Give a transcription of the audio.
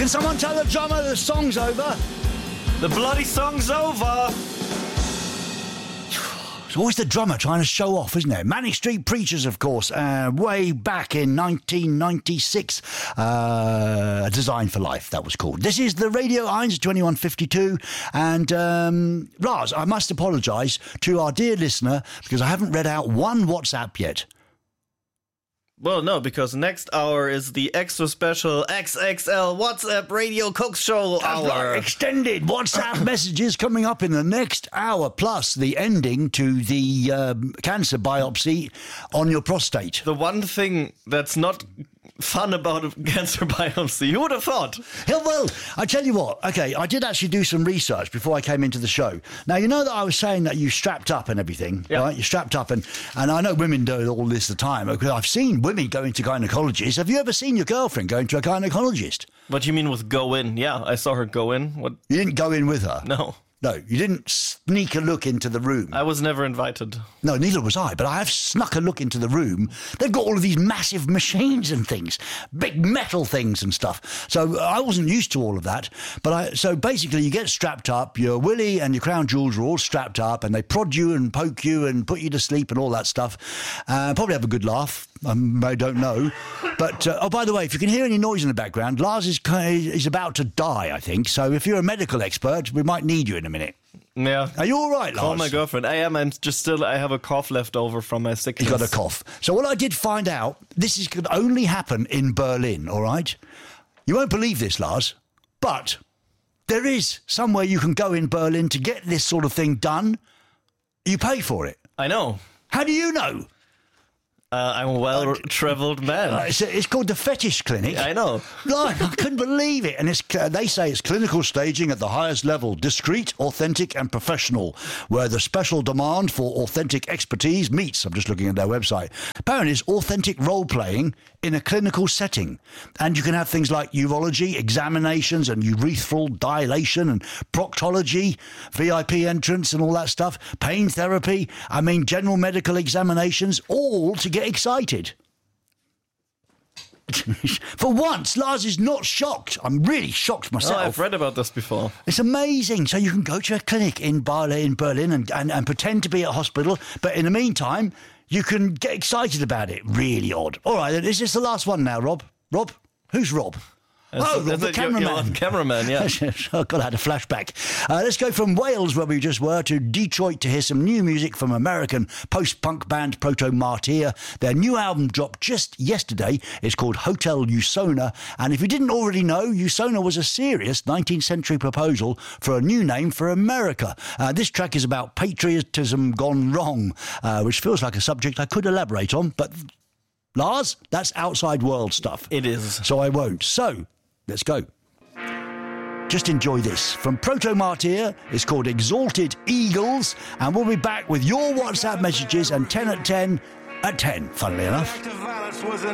Can someone tell the drummer the song's over? The bloody song's over. It's always the drummer trying to show off, isn't it? Manic Street Preachers, of course, way back in 1996. Design for Life, that was called. This is the Radio 1 2152. And Lars, I must apologise to our dear listener because I haven't read out one WhatsApp yet. Well, no, because next hour is the extra special XXL WhatsApp Radio Cook Show hour. Right, extended WhatsApp messages coming up in the next hour, plus the ending to the cancer biopsy on your prostate. The one thing that's not fun about a cancer biopsy, who would have thought? Yeah, well, I tell you what, okay, I did actually do some research before I came into the show. Now, you know that I was saying that you strapped up and everything, right? You're strapped up, and I know women do all this the time, because I've seen women going to gynecologists. Have you ever seen your girlfriend going to a gynecologist? What do you mean with go in? Yeah, I saw her go in. What? You didn't go in with her? No. No, you didn't sneak a look into the room. I was never invited. No, neither was I, but I have snuck a look into the room. They've got all of these massive machines and things, big metal things and stuff. So I wasn't used to all of that. So basically you get strapped up, your willy and your crown jewels are all strapped up, and they prod you and poke you and put you to sleep and all that stuff. Probably have a good laugh. I don't know. But, by the way, if you can hear any noise in the background, Lars is about to die, I think. So if you're a medical expert, we might need you in a minute. Yeah. Are you all right, Lars? Call my girlfriend. I am, and I have a cough left over from my sickness. You got a cough. So what I did find out, this could only happen in Berlin, all right? You won't believe this, Lars, but there is somewhere you can go in Berlin to get this sort of thing done. You pay for it. I know. How do you know? I'm a well-travelled man. It's called the Fetish Clinic. I know. Like, I couldn't believe it. And they say it's clinical staging at the highest level, discreet, authentic and professional, where the special demand for authentic expertise meets. I'm just looking at their website. Apparently it's authentic role-playing in a clinical setting. And you can have things like urology, examinations and urethral dilation and proctology, VIP entrance and all that stuff, pain therapy, general medical examinations, all to get excited. For once, Lars is not shocked. I'm really shocked myself. Oh, I've read about this before. It's amazing. So you can go to a clinic in Berlin and pretend to be at a hospital, but in the meantime, you can get excited about it. Really odd. All right, is this the last one now, Rob? Rob? Who's Rob? Rob, the cameraman. Cameraman, yeah. God, I had a flashback. Let's go from Wales, where we just were, to Detroit to hear some new music from American post-punk band Proto Martyr. Their new album dropped just yesterday. It's called Hotel Usona. And if you didn't already know, Usona was a serious 19th century proposal for a new name for America. This track is about patriotism gone wrong, which feels like a subject I could elaborate on, but Lars, that's outside world stuff. It is. So I won't. So, let's go. Just enjoy this. From Proto Martyr, it's called Exalted Eagles, and we'll be back with your WhatsApp messages and 10 at 10 at 10, funnily enough.